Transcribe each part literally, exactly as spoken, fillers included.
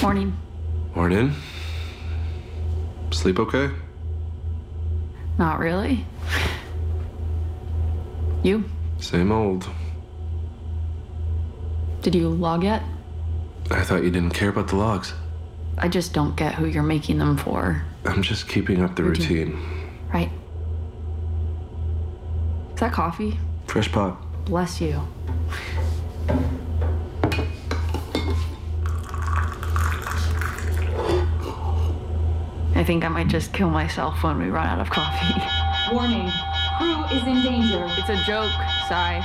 Morning. Morning. Sleep okay? Not really. You? Same old. Did you log yet? I thought you didn't care about the logs. I just don't get who you're making them for. I'm just keeping up the routine. routine. Right. Is that coffee? Fresh pot. Bless you. I think I might just kill myself when we run out of coffee. Warning, crew is in danger. It's a joke, Sai.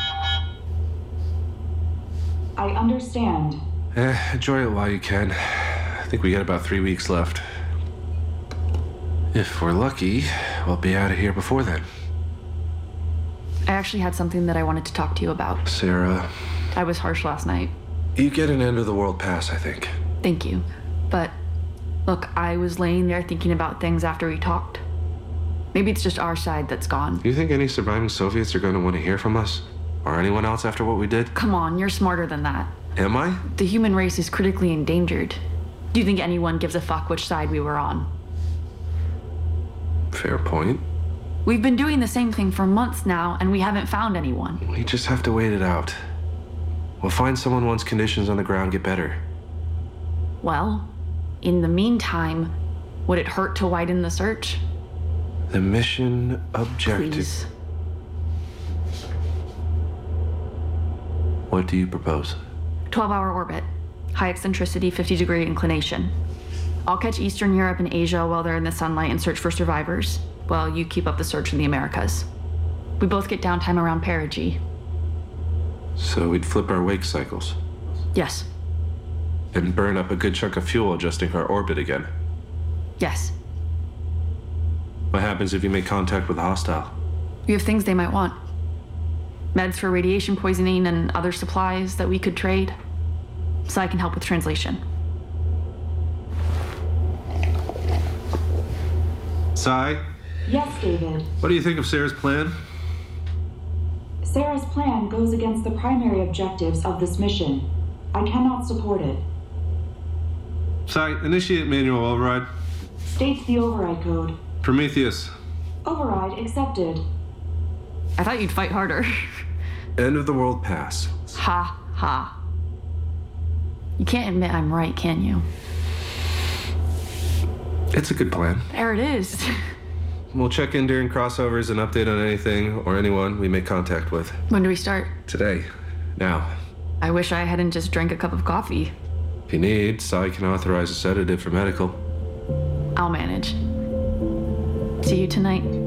I understand. Eh, enjoy it while you can. I think we got about three weeks left. If we're lucky, we'll be out of here before then. I actually had something that I wanted to talk to you about. Sarah. I was harsh last night. You get an end of the world pass, I think. Thank you. But, look, I was laying there thinking about things after we talked. Maybe it's just our side that's gone. Do you think any surviving Soviets are going to want to hear from us? Or anyone else after what we did? Come on, you're smarter than that. Am I? The human race is critically endangered. Do you think anyone gives a fuck which side we were on? Fair point. We've been doing the same thing for months now, and we haven't found anyone. We just have to wait it out. We'll find someone once conditions on the ground get better. Well, in the meantime, would it hurt to widen the search? The mission objective. Please. What do you propose? twelve-hour orbit. High eccentricity, fifty degree inclination. I'll catch Eastern Europe and Asia while they're in the sunlight and search for survivors, while you keep up the search in the Americas. We both get downtime around perigee. So we'd flip our wake cycles? Yes. And burn up a good chunk of fuel adjusting our orbit again? Yes. What happens if you make contact with a hostile? We have things they might want. Meds for radiation poisoning and other supplies that we could trade. So I can help with translation. Sai? Yes, David. What do you think of Sarah's plan? Sarah's plan goes against the primary objectives of this mission. I cannot support it. Sai, initiate manual override. States the override code. Prometheus. Override accepted. I thought you'd fight harder. End of the world pass. Ha ha. You can't admit I'm right, can you? It's a good plan. There it is. We'll check in during crossovers and update on anything or anyone we make contact with. When do we start? Today. Now. I wish I hadn't just drank a cup of coffee. If you need, Sai can authorize a sedative for medical. I'll manage. See you tonight.